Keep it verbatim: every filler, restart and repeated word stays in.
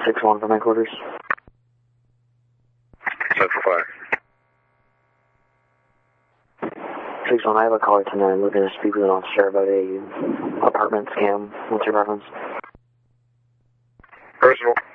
six one from headquarters. Central five. six one, I have a caller tonight. I'm looking to speak with an officer about a apartment scam. What's your preference? Personal.